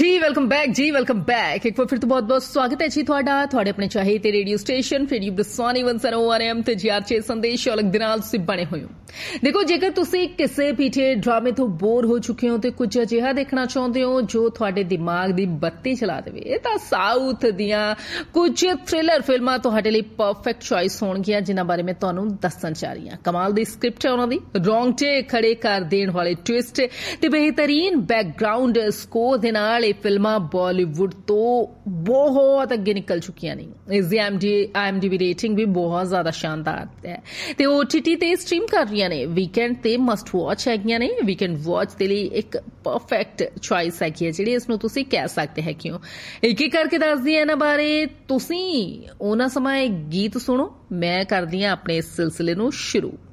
ਜੀ welcome back ਇੱਕ ਵਾਰ ਫਿਰ ਤੋਂ ਬਹੁਤ ਸਵਾਗਤ ਹੈ ਜੀ ਤੁਹਾਡਾ ਤੁਹਾਡੇ ਆਪਣੇ ਚਾਹੇ ਤੇ ਰੇਡੀਓ ਸਟੇਸ਼ਨ ਫਿਰ ਬਸਵਾਨੀ 101 AM ਤੇ GR6 ਸੰਦੇਸ਼ ਔਲਖ ਦੇ ਨਾਲ ਤੁਸੀਂ ਬਣੇ ਹੋਏ ਹੋ। ਦੇਖੋ ਜੇਕਰ ਤੁਸੀਂ ਕਿਸੇ ਪੀਟੀਏ ਡਰਾਮੇ ਤੋਂ ਬੋਰ ਹੋ ਚੁੱਕੇ ਹੋ ਤੇ ਕੁਝ ਅਜਿਹਾ ਦੇਖਣਾ ਚਾਹੁੰਦੇ ਹੋ ਜੋ ਤੁਹਾਡੇ ਦਿਮਾਗ ਦੀ ਬੱਤੀ ਚਲਾ ਦੇਵੇ ਤਾਂ ਸਾਊਥ ਦੀਆਂ ਕੁਝ ਥ੍ਰਿਲਰ ਫਿਲਮਾਂ ਤੁਹਾਡੇ ਲਈ ਪਰਫੈਕਟ ਚੋਇਸ ਹੋਣਗੀਆਂ ਜਿਨ੍ਹਾਂ ਬਾਰੇ ਮੈਂ ਤੁਹਾਨੂੰ ਦੱਸਣ ਚਾਹ ਰਹੀ ਹਾਂ। ਕਮਾਲ ਦੀ ਸਕ੍ਰਿਪਟ ਹੈ ਉਹਨਾਂ ਦੀ, ਰੌਂਗਟੇ ਖੜੇ ਕਰ ਦੇਣ ਵਾਲੇ ਟਵਿਸਟ ਤੇ ਬਿਹਤਰੀਨ ਬੈਕਗ੍ਰਾਉਂਡ ਸਕੋਰ ਦੇ ਨਾਲ ਇਹ ਫਿਲਮਾਂ ਬਾਲੀਵੁੱਡ ਤੋਂ ਬਹੁਤ ਅੱਗੇ ਨਿਕਲ ਚੁੱਕੀਆਂ ਨੇ। ਇਸ ਦੀ IMDb ਰੇਟਿੰਗ ਵੀ ਬਹੁਤ ਜ਼ਿਆਦਾ ਸ਼ਾਨਦਾਰ ਹੈ ਤੇ OTT ਤੇ ਸਟ੍ਰੀਮ ਕਰ ਰਹੀਆਂ ਨੇ। ਵੀਕਐਂਡ ਤੇ ਮਸਟ ਵਾਚ ਹੈਗੀਆਂ ਨੇ। ਵੀਕਐਂਡ ਵਾਚ ਦੇ ਲਈ ਇੱਕ ਪਰਫੈਕਟ ਚੋਇਸ ਹੈਗੀ ਹੈ ਜਿਹੜੀ ਇਸ ਨੂੰ ਤੁਸੀਂ ਕਹਿ ਸਕਦੇ ਹੈ ਕਿਉਂ। ਇੱਕ ਇੱਕ ਕਰਕੇ ਦੱਸਦੀ ਹਾਂ ਇਹਨਾਂ ਬਾਰੇ। ਤੁਸੀਂ ਉਹਨਾਂ ਸਮਾਂ ਗੀਤ ਸੁਣੋ, ਮੈਂ ਕਰਦੀ ਹਾਂ ਆਪਣੇ ਇਸ ਸਿਲਸਿਲੇ ਨੂੰ ਸ਼ੁਰੂ।